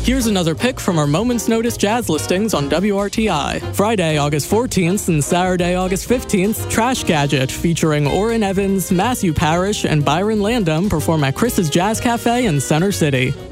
Here's another pick from our Moment's Notice jazz listings on WRTI. Friday, August 14th and Saturday, August 15th, Trash Gadget featuring Orrin Evans, Matthew Parrish, and Byron Landon perform at Chris's Jazz Cafe in Center City.